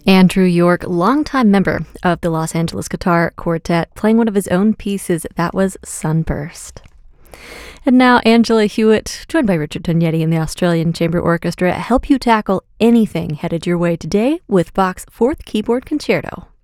Andrew York, longtime member of the Los Angeles Guitar Quartet, playing one of his own pieces. That was Sunburst. And now Angela Hewitt, joined by Richard Tognetti and the Australian Chamber Orchestra, help you tackle anything headed your way today with Bach's Fourth Keyboard Concerto.